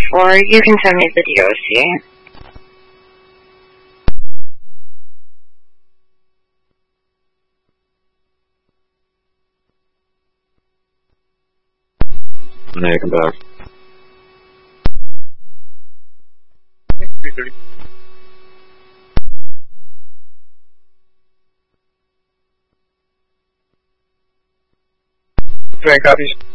or you can send me the DOC. Now you come back. 3:30. Three copies.